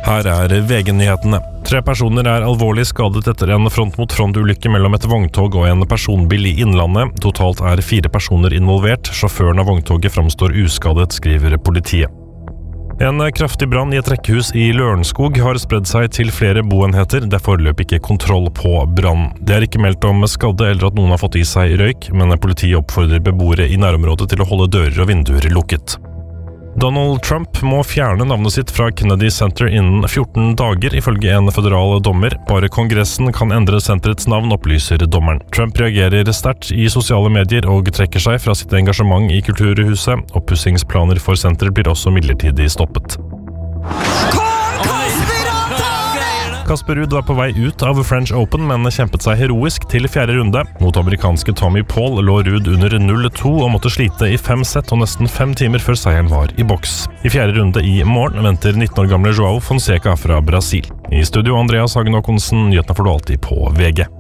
Her VG-nyhetene. 3 personer alvorlig skadet etter en front-mot-front-ulykke mellom et vogntog og en personbil i Innlandet. Totalt 4 personer involvert. Sjåføren av vogntoget framstår uskadet, skriver politiet. En kraftig brann i et rekkehus i Lørenskog har spredd seg til flere boenheter. Det foreløpig ikke kontroll på brann. Det ikke meldt om skadde eller at noen har fått i seg røyk, men politiet oppfordrer beboere i nærområdet til å holde dører og vinduer lukket. Donald Trump må fjerne navnet sitt fra Kennedy Center innen 14 dager, ifølge en føderal dommer. Bare Kongressen kan endre senterets navn, opplyser dommeren. Trump reagerer sterkt i sosiale medier og trekker seg fra sitt engasjement i Kulturhuset. Oppussingsplaner for senteret blir også midlertidig stoppet. Casper Ruud var på vei ut av French Open, men kjempet seg heroisk til 4. runde. Mot amerikanske Tommy Paul lå Ruud under 0-2 og måtte slite i 5 sett og nesten 5 timer før seieren var i boks. I 4. runde i morgen venter 19 år gamle Joao Fonseca fra Brasil. I studio Andreas Hagen Håkonsen, nyhetene får du alltid på VG.